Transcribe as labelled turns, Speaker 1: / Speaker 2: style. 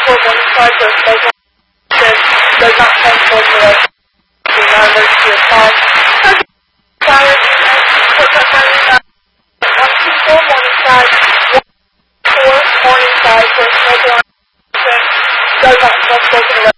Speaker 1: for morning size or smoke does not transfer to us to non-emergency response. Fire put that fire down. 124 morning size, 124 morning size for smoke alarm does not transfer to